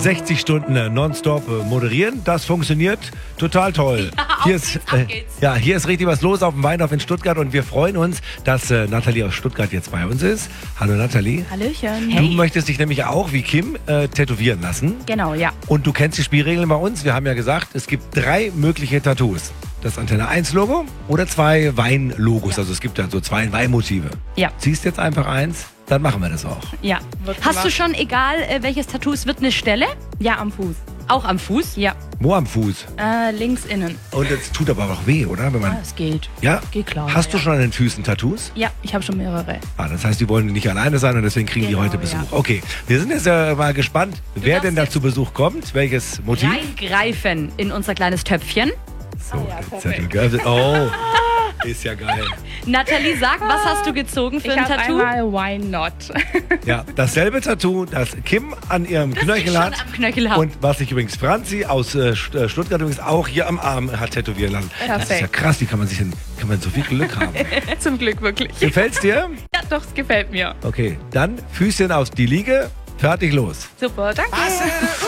60 Stunden nonstop moderieren. Das funktioniert total toll. Hier ist richtig was los auf dem Weinhof in Stuttgart und wir freuen uns, dass Nathalie aus Stuttgart jetzt bei uns ist. Hallo Nathalie. Hallöchen. Du möchtest dich nämlich auch wie Kim tätowieren lassen. Genau, ja. Und du kennst die Spielregeln bei uns. Wir haben ja gesagt, es gibt 3 mögliche Tattoos. Das Antenne 1 Logo oder 2 Wein-Logos. Also es gibt ja so 2 Weinmotive. Ja. Ziehst jetzt einfach eins, dann machen wir das auch. Ja. Hast du schon, egal welches Tattoo es wird, eine Stelle? Ja, am Fuß. Auch am Fuß? Ja. Wo am Fuß? Links innen. Und es tut aber auch weh, oder? Wenn man, Es geht. ja? Geht klar. Hast du schon an den Füßen Tattoos? Ja, ich habe schon mehrere. Ah, das heißt, die wollen nicht alleine sein und deswegen kriegen die Genau, heute Besuch. ja. Okay, wir sind jetzt mal gespannt, wer denn da zu Besuch kommt. Welches Motiv? Reingreifen in unser kleines Töpfchen. So, der Zettel geöffnet. Oh, ist ja geil. Nathalie, sag, was hast du gezogen für Ich ein habe Tattoo? einmal Why Not. Ja, dasselbe Tattoo, das Kim an ihrem Knöchel schon hat. am Knöchel habe. Und was sich übrigens Franzi aus Stuttgart übrigens auch hier am Arm hat tätowieren lassen. Das ist ja Perfekt. krass, wie kann man so viel Glück haben? Zum Glück wirklich. Gefällt's dir? Ja, doch, es gefällt mir. Okay, dann Füßchen auf die Liege, fertig los. Super, danke.